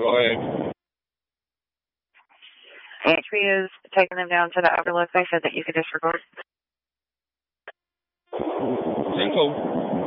go ahead. HP is taking them down to the overlook. They said that you could disregard. 10-4.